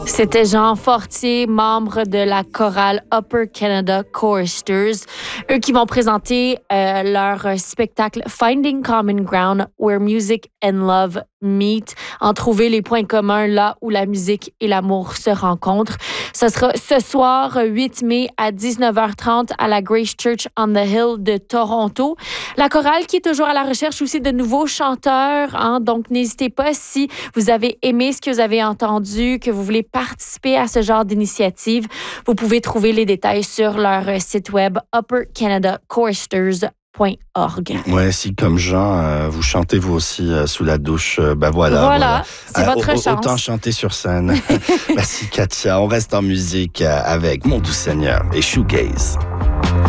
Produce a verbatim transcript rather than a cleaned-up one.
C'était Jean Fortier, membre de la chorale Upper Canada Choristers. Eux qui vont présenter euh, leur spectacle Finding Common Ground, Where Music and Love Meet, en trouver les points communs là où la musique et l'amour se rencontrent. Ce sera ce soir, huit mai, à dix-neuf heures trente, à la Grace Church on the Hill de Toronto. La chorale qui est toujours à la recherche aussi de nouveaux chanteurs, hein, donc n'hésitez pas si vous avez aimé ce que vous avez entendu, que vous voulez participer à ce genre d'initiative. Vous pouvez trouver les détails sur leur site web upper canada choristers point org. Ouais, si comme Jean, euh, vous chantez vous aussi euh, sous la douche, euh, ben voilà. Voilà, voilà. c'est Euh, votre au- chance. Autant chanter sur scène. Merci Katia. On reste en musique euh, avec Mon Doux Seigneur et Shoegaze.